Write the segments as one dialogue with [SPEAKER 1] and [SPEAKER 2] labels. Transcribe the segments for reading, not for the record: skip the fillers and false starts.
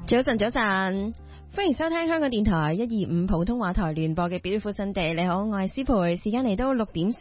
[SPEAKER 1] 早晨，早晨，歡迎收聽香港電台125普通話台聯播嘅表夫新地。你好，我係思培，時間嚟到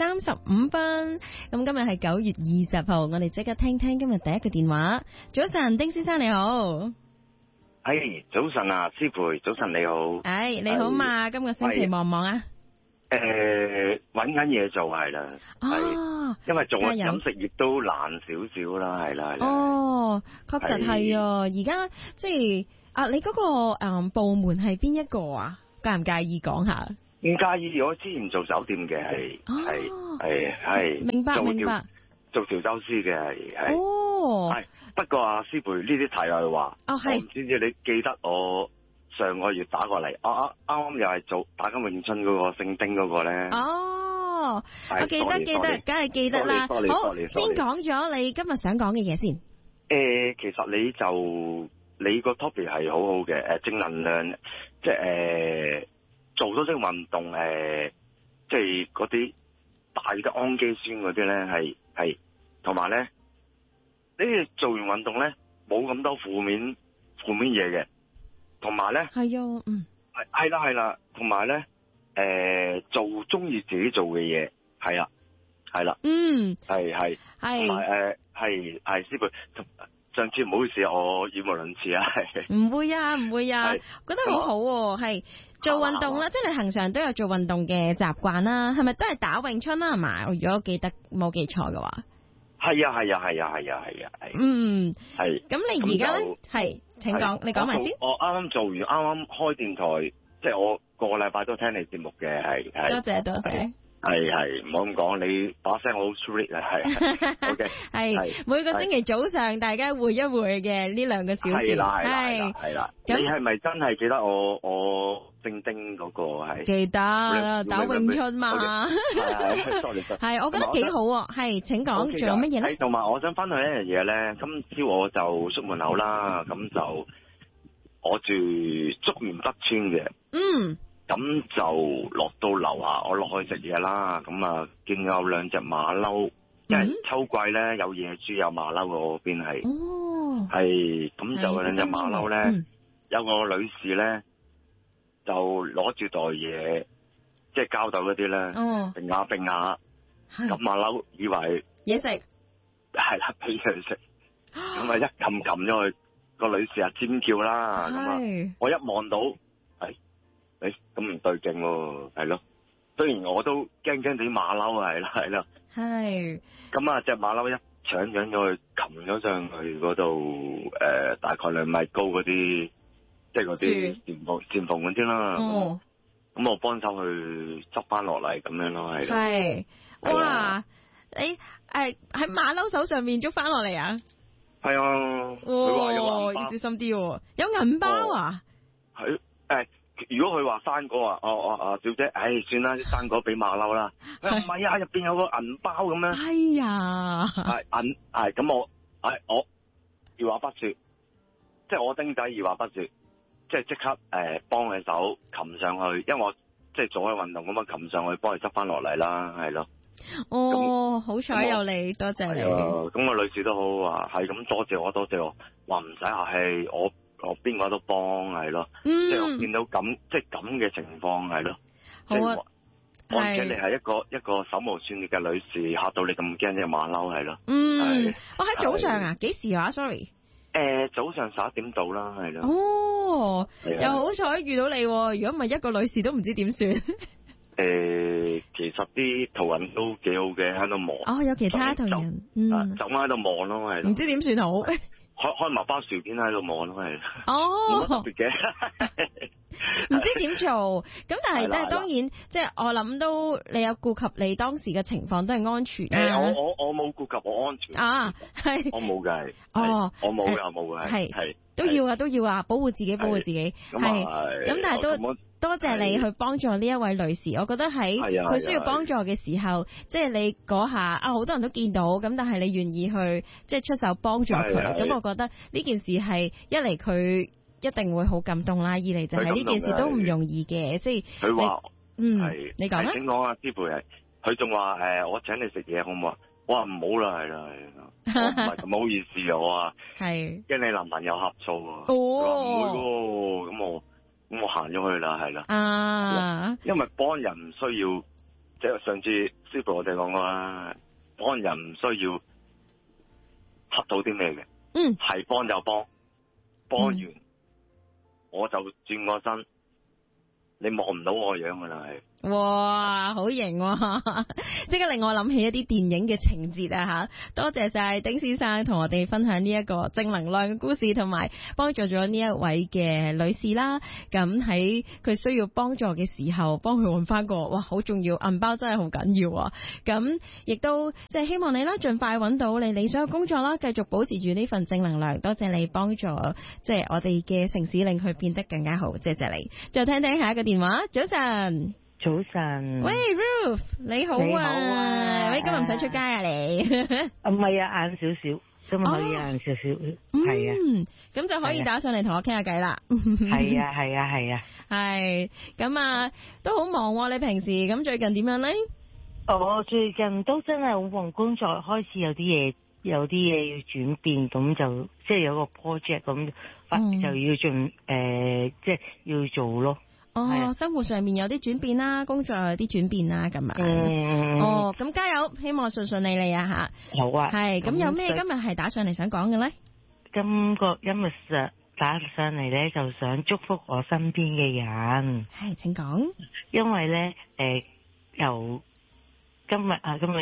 [SPEAKER 1] 6:35。咁今日係9月20號，我哋即刻聽聽今日第一個電話。早晨，丁先生你好。
[SPEAKER 2] 係早晨啊，思培，早晨你好。
[SPEAKER 1] 你好嘛？今個星期忙唔忙啊？
[SPEAKER 2] 搵緊嘢做係啦。
[SPEAKER 1] 哦，
[SPEAKER 2] 因為做飲食業都難少少啦，係啦。
[SPEAKER 1] 哦，確實係啊。而家即係你嗰個部門係邊一個啊？介唔介意講下？
[SPEAKER 2] 唔介意，我之前做酒店嘅係
[SPEAKER 1] 明白明白，
[SPEAKER 2] 做調酒師嘅係。
[SPEAKER 1] 哦，
[SPEAKER 2] 係不過啊，思培呢啲題外話。
[SPEAKER 1] 係。
[SPEAKER 2] 我唔知你記得我上個月打過嚟，啱啱又係做打緊詠春嗰個姓丁嗰個咧。
[SPEAKER 1] 哦，我記得，梗係記得啦。好，先講咗你今日想講嘅嘢先。
[SPEAKER 2] 其實你個 topic 係好好嘅，正能量，即係做多啲運動，即係嗰啲大嘅氨基酸嗰啲咧，係同埋咧，你做完運動咧冇咁多負面嘢嘅，同埋咧
[SPEAKER 1] 係啊，
[SPEAKER 2] 係啦，同埋咧做中意自己做嘅嘢，係啦，係同埋係師傅。上次唔好意思，我語無倫次啊，係
[SPEAKER 1] 唔會啊，覺得好好喎，係做運動啦，即係你恆常都有做運動嘅習慣啦，係咪都係打詠春啦？係嘛？如果冇記錯嘅話，
[SPEAKER 2] 係啊，
[SPEAKER 1] 咁你而家咧係，請講，你講埋先。
[SPEAKER 2] 我啱啱做完，啱啱開電台，即係我個禮拜都聽你節目嘅，係。
[SPEAKER 1] 多謝。
[SPEAKER 2] 係，唔好咁講，你把聲好 sweet 啊，係。OK。
[SPEAKER 1] 係每個星期早上大家會一會嘅呢2個小時。
[SPEAKER 2] 係啦。你係咪真係記得我姓丁嗰個係？記得
[SPEAKER 1] 打詠春嘛。係，我覺得幾好喎。係，請講，仲有乜嘢咧？
[SPEAKER 2] 同埋我想分享一樣嘢咧，今朝我就出門口啦，咁就我住竹園北村嘅。咁就落到樓下，我落去食嘢啦。咁啊，見有2隻馬騮，因為秋季咧有野豬有馬騮嗰邊係。係咁就2隻馬騮咧，有個女士咧就攞住袋嘢，即係膠袋嗰啲咧，並下，咁馬騮以為
[SPEAKER 1] 嘢食，
[SPEAKER 2] 係啦，俾佢食，咁啊一撳咗佢，個女士啊尖叫啦，咁啊我一望到。咁唔對勁喎，係咯。雖然我都驚地馬騮啊，係啦。係。咁啊，隻馬騮一搶咗去，擒咗上去嗰度，大概2米高嗰啲，即係嗰啲簷篷嗰啲啦。咁我幫手去執翻落嚟咁樣咯，係。係。
[SPEAKER 1] 哇！你喺馬騮手上面捉翻落嚟啊？
[SPEAKER 2] 係啊。佢話有銀包。要小心啲喎。有銀包啊？係。如果佢話生果啊，小姐，算啦，啲生果俾馬騮啦。唔係啊，入邊有個銀包咁樣。
[SPEAKER 1] 係啊。
[SPEAKER 2] 係咁我二話不說，即係我丁仔二話不說，即係即刻幫佢手擒上去，因為我即係做開運動咁樣擒上去幫佢執翻落嚟啦，係咯。
[SPEAKER 1] 好彩有你，多謝你。
[SPEAKER 2] 咁個女士都好話係咁，多謝我，話唔使客氣，我邊個都幫係咯，即係我見到咁嘅情況係咯。好啊，我唔驚你係一個手無寸鐵嘅女士，嚇到你咁驚隻馬騮係咯。
[SPEAKER 1] 我喺早上啊，幾時啊 ？Sorry，
[SPEAKER 2] 早上11點到啦，係咯。
[SPEAKER 1] 又好彩遇到你，如果唔係一個女士都唔知點算。
[SPEAKER 2] 其實啲途人都幾好嘅，喺度望。
[SPEAKER 1] 有其他途人，
[SPEAKER 2] 就咁喺度望咯，係。
[SPEAKER 1] 唔知點算好。
[SPEAKER 2] 開埋包薯片喺度望咯，係。冇乜特別嘅。
[SPEAKER 1] 唔知點做，咁但係當然，即係我諗都你有顧及你當時嘅情況都係安全啊。
[SPEAKER 2] 我冇顧及我安全。
[SPEAKER 1] 係。
[SPEAKER 2] 我冇嘅。我冇嘅，係。
[SPEAKER 1] 都要啊，保護自己。係。咁但係都多謝你去幫助呢一位女士，我覺得喺佢需要幫助嘅時候，即係你嗰下好多人都見到，咁但係你願意去即係出手幫助佢，咁我覺得呢件事係一嚟佢一定會好感動啦，二嚟就係呢件事都唔容易嘅，即係佢話你講啦。請講啊，師傅，佢仲話我請你食嘢好唔好啊？
[SPEAKER 2] 我話唔好啦，係啦，我唔係咁好意思啊，我話
[SPEAKER 1] 係
[SPEAKER 2] 驚你男朋友呷醋啊，
[SPEAKER 1] 哦，
[SPEAKER 2] 唔會喎，咁我行咗去啦，係啦，
[SPEAKER 1] 啊，
[SPEAKER 2] 因為幫人唔需要，即係上次師傅我哋講過啦，幫人唔需要恰到啲咩嘅，係幫就幫完我就轉個身，你望唔到我樣噶啦，係。
[SPEAKER 1] 哇，好型喎！即刻令我諗起一啲電影嘅情節啊吓！多謝晒丁先生同我哋分享呢一個正能量嘅故事，同埋幫助咗呢一位嘅女士啦。咁喺佢需要幫助嘅時候，幫佢揾翻個哇，好重要，銀包真係好緊要啊！咁亦都即係希望你啦，盡快揾到你理想嘅工作啦，繼續保持住呢份正能量。多謝你幫助，即係我哋嘅城市令佢變得更加好。謝謝你。再聽聽下一個電話，早晨。
[SPEAKER 3] 早晨，
[SPEAKER 1] 喂 Ruth， 你好啊，喂，今日唔使出街啊你？
[SPEAKER 3] 唔係啊，晏少少，今日可以晏少少，係啊，
[SPEAKER 1] 咁就可以打上嚟同我傾下偈啦。
[SPEAKER 3] 係啊，係啊，係啊，
[SPEAKER 1] 係，咁啊都好忙喎，你平時咁最近點樣咧？
[SPEAKER 3] 我最近都真係好忙，工作開始有啲嘢要轉變，咁就即係有個 project 咁，就要即係要做咯。
[SPEAKER 1] 哦，生活上面有啲轉變啦，工作有啲轉變啦，咁啊，哦，咁加油，希望順順利利啊吓。
[SPEAKER 3] 好啊。係，
[SPEAKER 1] 咁有咩今日係打上嚟想講嘅咧？
[SPEAKER 3] 今個音樂上打上嚟咧，就想祝福我身邊嘅人。
[SPEAKER 1] 係，請講。
[SPEAKER 3] 因為咧，由今日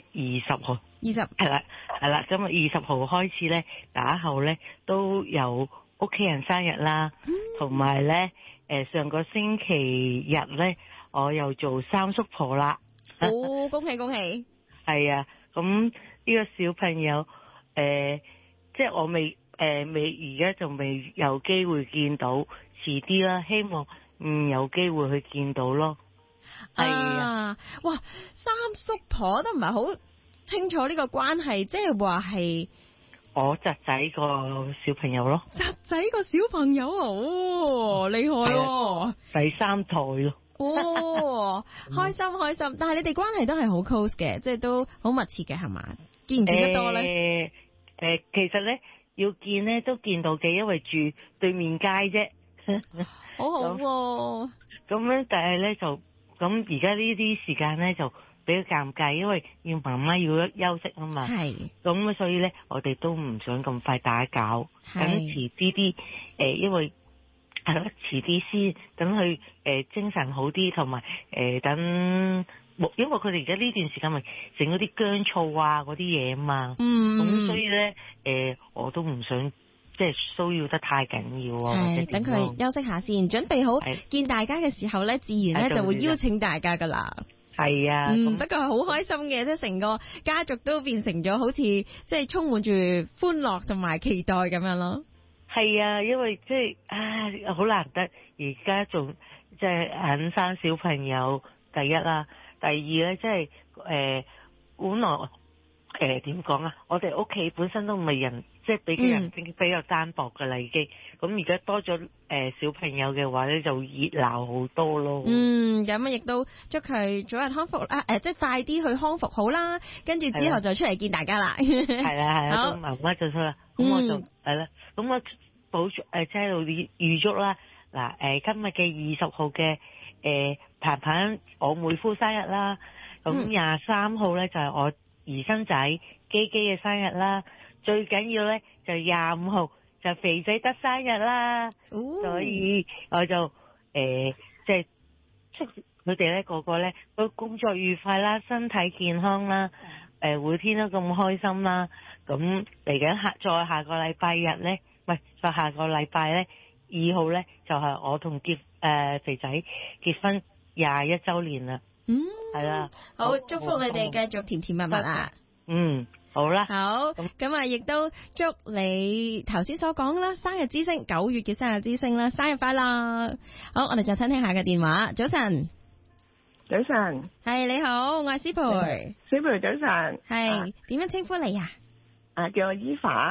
[SPEAKER 3] 20號，20係啦，今日20號開始咧，打後咧都有屋企人生日啦，同埋咧。上個星期日咧，我又做三叔婆啦。
[SPEAKER 1] 哦，恭喜恭喜！
[SPEAKER 3] 係啊，咁呢個小朋友，即係我未而家就未有機會見到，遲啲啦，希望有機會去見到咯。係啊，
[SPEAKER 1] 哇，三叔婆都唔係好清楚呢個關係，即係話係。
[SPEAKER 3] 我侄仔個小朋友咯，
[SPEAKER 1] 侄仔個小朋友哦，厲害喎，
[SPEAKER 3] 第三胎咯。
[SPEAKER 1] 哦，開心開心，但係你哋關係都係好 close 嘅，即係都好密切嘅係嘛？見唔見得多咧？
[SPEAKER 3] 其實咧要見咧都見到嘅，因為住對面街啫。
[SPEAKER 1] 好好喎。
[SPEAKER 3] 咁咧，但係咧就咁而家呢啲時間咧就。比較尷尬，因為要媽媽要休息啊嘛。係。咁所以咧，我哋都唔想咁快打攪。咁遲啲因為遲啲先，等佢精神好啲，同埋等，因為佢哋而家呢段時間咪整嗰啲薑醋啊嗰啲嘢啊嘛。咁所以咧我都唔想即係騷擾得太緊要啊。係。等佢
[SPEAKER 1] 休息下先，準備好見大家嘅時候咧，自然咧就會邀請大家噶啦。
[SPEAKER 3] 係啊，
[SPEAKER 1] 不過係好開心嘅，即係成個家族都變成咗好似即係充滿住歡樂同埋期待咁樣咯。係
[SPEAKER 3] 啊，因為即係好難得，而家仲即係肯生小朋友，第一啦，第二咧即係本來點講啊？我哋屋企本身都唔係人，即係比較單薄㗎啦已經。咁而家多咗小朋友嘅話咧，就熱鬧好多咯。
[SPEAKER 1] 咁亦都祝佢早日康復啦，即係快啲去康復好啦。跟住之後就出嚟見大家啦。
[SPEAKER 3] 係啦，咁媽媽就出啦。咁我就係啦。咁我即係喺度預祝啦。嗱，今日嘅20號嘅彭彭我妹夫生日啦。咁23號咧就係我兒孫仔基基嘅生日啦。最緊要咧就25號就肥仔得生日啦。所以我就即係祝佢哋咧個個咧都工作愉快啦，身體健康啦，每天都咁開心啦。咁嚟緊再下個禮拜日咧，唔係再下個禮拜咧2號咧就係我同肥仔結婚21週年啦。係啦，
[SPEAKER 1] 好祝福你哋繼續甜甜蜜蜜啊。
[SPEAKER 3] 好啦，
[SPEAKER 1] 好，咁啊，亦都祝你頭先所講啦，生日之星9月嘅生日之星啦，生日快樂！好，我哋就聽下嘅電話。早晨，
[SPEAKER 4] 早晨，
[SPEAKER 1] 係你好，我係師培，
[SPEAKER 4] 師培早晨，
[SPEAKER 1] 係點樣稱呼你啊？
[SPEAKER 4] 叫我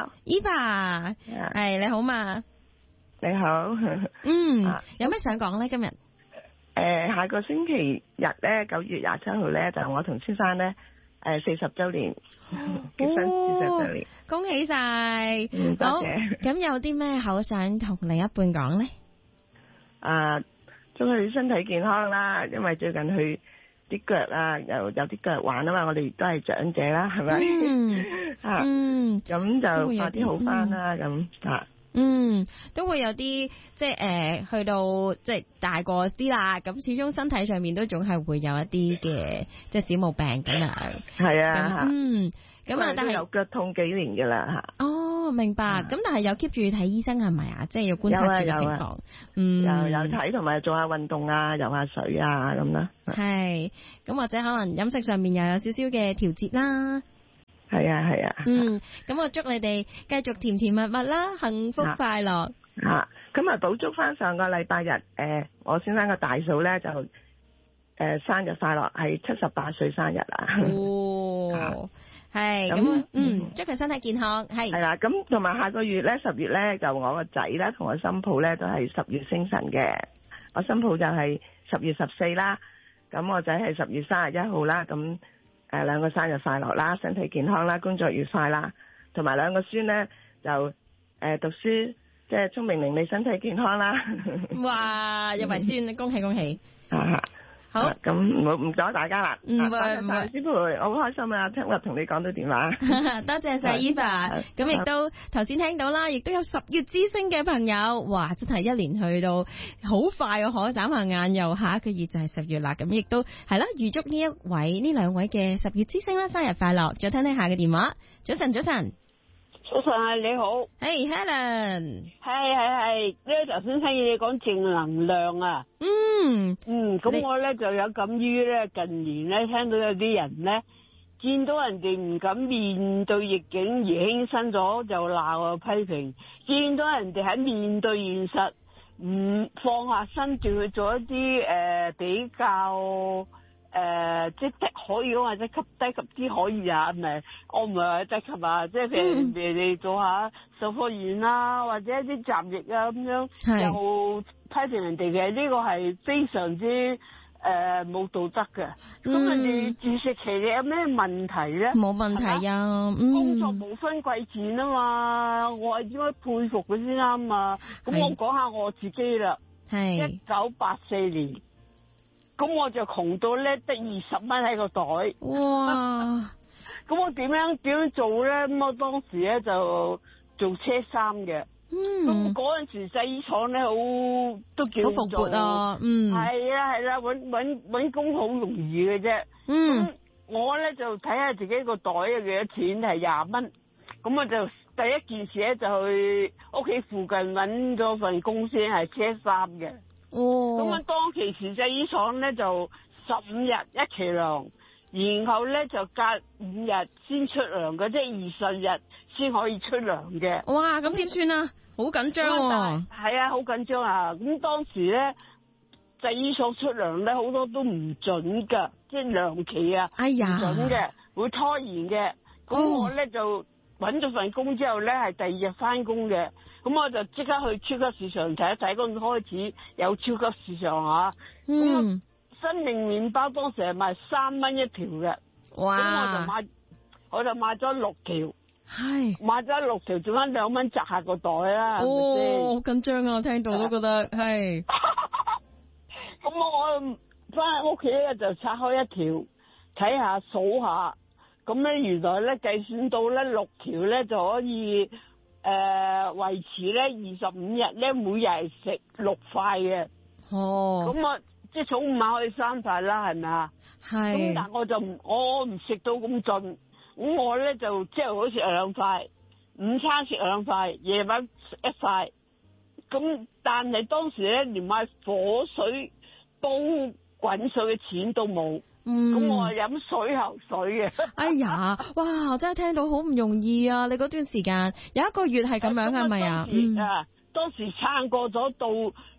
[SPEAKER 4] Eva，Eva，
[SPEAKER 1] 係你好嘛？
[SPEAKER 4] 你好，
[SPEAKER 1] 有咩想講咧？今日
[SPEAKER 4] 下個星期日咧，9月27號咧，就我同先生咧 40週年，結婚40週年，
[SPEAKER 1] 恭喜晒！
[SPEAKER 4] 多謝。
[SPEAKER 1] 咁有啲咩好想同另一半講咧？
[SPEAKER 4] 祝佢身體健康啦，因為最近佢啲腳啊，有啲腳患啊嘛，我哋都係長者啦，係咪？咁就快啲好翻啦，
[SPEAKER 1] 都會有啲即係去到即係大個啲啦，咁始終身體上面都總係會有一啲嘅即係小毛病咁樣。
[SPEAKER 4] 係啊，
[SPEAKER 1] 咁啊，但係
[SPEAKER 4] 有腳痛幾年噶啦吓。
[SPEAKER 1] 哦，明白。咁但係有 keep 住睇醫生係咪啊？即係要觀察住嘅情況。
[SPEAKER 4] 有睇同埋做下運動啊，游下水啊咁啦。
[SPEAKER 1] 係，咁或者可能飲食上面又有少少嘅調節啦。
[SPEAKER 4] 係啊。
[SPEAKER 1] 咁我祝你哋繼續甜甜蜜蜜啦，幸福快樂。
[SPEAKER 4] 咁啊，補足翻上個禮拜日，我先生個大嫂咧就生日快樂，係78歲生日啊。
[SPEAKER 1] 係咁，祝佢身體健康。係
[SPEAKER 4] 啦，咁同埋下個月咧10月咧就我個仔咧同我新抱咧都係10月生辰嘅，我新抱就係10月14啦，咁我仔係10月31號啦，咁兩個生日快樂啦，身體健康啦，工作愉快啦，同埋兩個孫咧就讀書即係聰明伶俐，身體健康啦。
[SPEAKER 1] 哇，有埋孫，恭喜恭喜！好，
[SPEAKER 4] 咁唔阻大家啦。
[SPEAKER 1] 唔會，
[SPEAKER 4] 師傅，我好開心啊！聽日同你講到電話。
[SPEAKER 1] 多謝晒 Eva，咁亦都頭先聽到啦，亦都有10月之星嘅朋友，哇！真係一年去到好快啊，可眨下眼又下一個月就係10月啦。咁亦都係啦，預祝呢兩位嘅10月之星啦，生日快樂！再聽下嘅電話，早晨。
[SPEAKER 5] 早晨啊，你好。
[SPEAKER 1] Hey Helen。
[SPEAKER 5] 係，呢頭先聽見你講正能量啊。咁我咧就有感於咧近年咧聽到有啲人咧見到人哋唔敢面對逆境而輕生咗就鬧啊批評，見到人哋喺面對現實唔放下身段去做一啲比較即係可以講或者低級啲可以啊，我唔係話低級啊，即係譬如人哋做下售貨員啦，或者一啲雜役啊咁樣，又批評人哋嘅，呢個係非常之冇道德嘅。咁人哋自食其力有咩問題咧？
[SPEAKER 1] 冇問題啊，
[SPEAKER 5] 工作無分貴賤啊嘛，我係應該佩服佢先啱啊。咁我講下我自己啦，係1984年。咁我就窮到咧得20蚊喺個袋。哇！咁我點樣做咧？咁我當時咧就做車衫嘅。咁嗰陣時製衣廠咧都叫做好復活啊。係啦，搵工好容易嘅啫。咁我咧就睇下自己個袋有幾多錢，係20蚊。咁我就第一件事咧就去屋企附近搵咗份工先，係車衫嘅。咁啊，當其時製衣廠咧就15日一期糧，然後咧就隔5日先出糧嘅，即係20日先可以出糧嘅。
[SPEAKER 1] 哇，咁點算啊？好緊張喎！
[SPEAKER 5] 係啊，好緊張啊！咁當時咧製衣廠出糧咧好多都唔準噶，即係糧期啊，唔準嘅，會拖延嘅。咁我咧就搵咗份工之後咧，係第2日翻工嘅。咁我就即刻去超級市場睇一睇，嗰陣開始有超級市場啊。咁生命麵包當時係賣3蚊一條嘅。哇！咁我就買咗6條。係。買咗6條，仲翻2蚊，摘下個袋啦。
[SPEAKER 1] 哦，好緊張啊！聽到都覺得係。
[SPEAKER 5] 咁我翻屋企咧就拆開一條，睇下數下。咁咧原來咧計算到咧6條咧就可以。維持咧25日咧，每日係食6塊嘅。咁我即係早午晚可以3塊啦，係咪啊？係。咁但我唔食到咁盡，咁我咧就朝頭早食2塊，午餐食2塊，夜晚食1塊。咁但係當時咧連買火水煲滾水嘅錢都冇。咁我係飲水喉水嘅。哎
[SPEAKER 1] 呀，哇！我真係聽到好唔容易啊！你嗰段時間有1個月係咁樣係咪啊？
[SPEAKER 5] 當時撐過咗到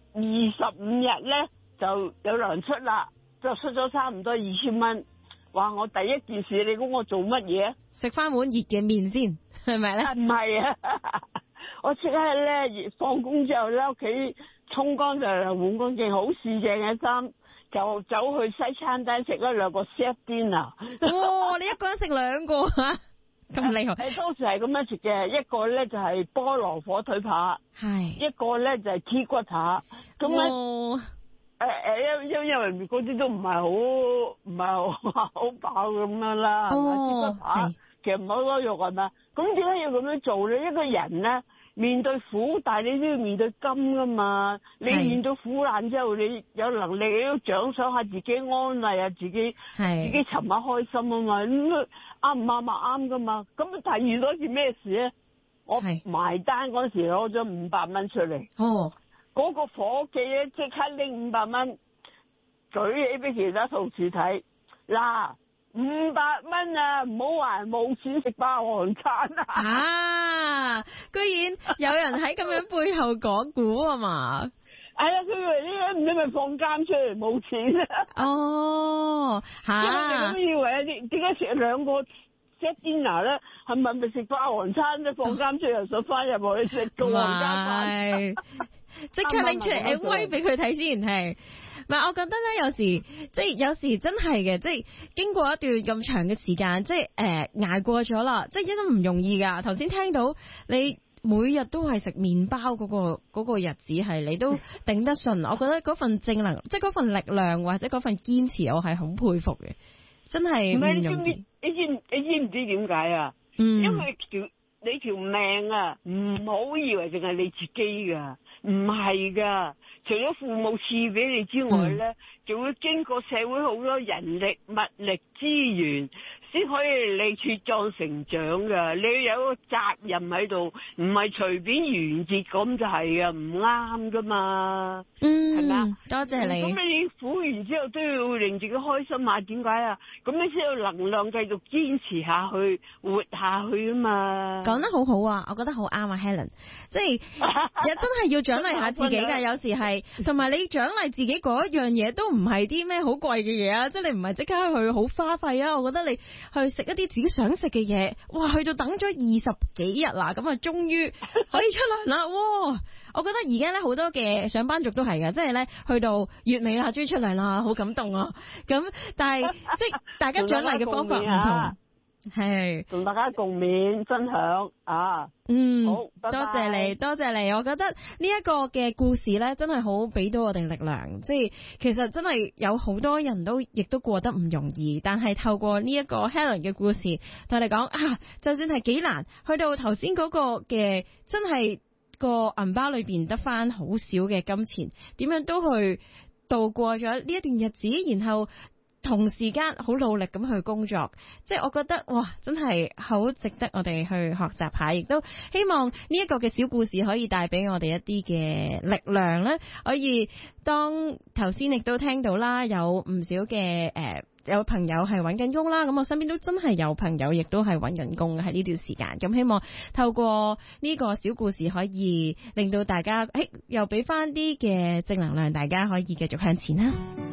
[SPEAKER 5] 25日咧，就有糧出啦，就出咗差唔多2000蚊。哇！我第一件事，你估我做乜嘢？
[SPEAKER 1] 食翻碗熱嘅麵先，係咪咧？
[SPEAKER 5] 唔係啊！我即刻咧放工之後咧，屋企沖乾淨換乾淨好四正嘅衫。 就走去西餐廳食咗2個 set dinner。
[SPEAKER 1] 哇！你一個人食2個啊？咁厲害！
[SPEAKER 5] 當時係咁樣食嘅，一個咧就係菠蘿火腿扒，
[SPEAKER 1] 係
[SPEAKER 5] 一個咧就係豬骨扒。咁咧因為嗰啲都唔係好飽咁樣啦，係咪？豬骨扒其實唔係好多肉係咪？咁點解要咁樣做咧？一個人咧面對苦，但係你都要面對甘噶嘛。你面對苦難之後，你有能力你都獎賞下自己，安慰下自己，自己尋下開心啊嘛。咁啱唔啱啊？啱噶嘛。咁但係遇到一件咩事咧？我埋單嗰時攞咗500蚊出嚟。
[SPEAKER 1] 哦，
[SPEAKER 5] 嗰個伙計咧即刻拎500蚊舉起俾其他同事睇。嗱，500蚊啊，唔好話冇錢食霸王餐啊！
[SPEAKER 1] 居然有人喺咁樣背後講古啊嘛？
[SPEAKER 5] 係啊，佢以為呢個你咪放監出嚟冇錢啊！
[SPEAKER 1] 哦，嚇！
[SPEAKER 5] 咁以為啊，點解食2個 set dinner 咧？係咪食霸王餐咧？放監出嚟又想翻入去食個皇家飯？
[SPEAKER 1] 即刻拎出嚟威俾佢睇先係。唔係，我覺得咧，有時真係嘅，即係經過一段咁長嘅時間，即係捱過咗啦，即係一都唔容易噶。頭先聽到你每日都係食麵包嗰個日子係你都頂得順，我覺得嗰份正能，即係嗰份力量或者嗰份堅持，我係好佩服嘅，真係唔容易。
[SPEAKER 5] 你知唔知點解啊？因為你條命啊，唔好以為淨係你自己噶，唔係噶。除咗父母賜俾你之外咧，仲會經過社會好多人力、物力、資源，先可以令你茁壯成長噶。你要有個責任喺度，唔係隨便完結咁就係噶，唔啱噶嘛。係咪啊？
[SPEAKER 1] 多謝你。
[SPEAKER 5] 咁你苦完之後都要令自己開心下，點解啊？咁你先有能量繼續堅持下去，活下去啊嘛。
[SPEAKER 1] 講得好好啊，我覺得好啱啊 Helen， 即係真係要獎勵下自己㗎。有時係同埋你獎勵自己嗰一樣嘢都唔係啲咩好貴嘅嘢啊，即係你唔係即刻去好花費啊。我覺得你去食一啲自己想食嘅嘢，哇，去到等咗20幾日啦，咁啊終於可以出糧啦，哇！我覺得而家咧好多嘅上班族都係㗎，即係咧去到月尾啦，終於出糧啦，好感動啊！咁但係即係大家獎勵嘅方法唔同，係
[SPEAKER 5] 同大家共勉分享啊！好，
[SPEAKER 1] 多謝你，多謝你。我覺得呢一個嘅故事咧，真係好俾到我哋力量。即係其實真係有好多人都亦都過得唔容易，但係透過呢一個 Helen 嘅故事，同你講啊，就算係幾難，去到頭先嗰個嘅真係個銀包裏邊得翻好少嘅金錢，點樣都去度過咗呢一段日子，然後同時間好努力咁去工作，即係我覺得哇，真係好值得我哋去學習下，亦都希望呢一個嘅小故事可以帶俾我哋一啲嘅力量咧，可以當頭先亦都聽到啦，有唔少嘅有朋友係揾緊工啦，咁我身邊都真係有朋友亦都係揾緊工喺呢段時間，咁希望透過呢個小故事可以令到大家又俾翻啲嘅正能量，大家可以繼續向前啦。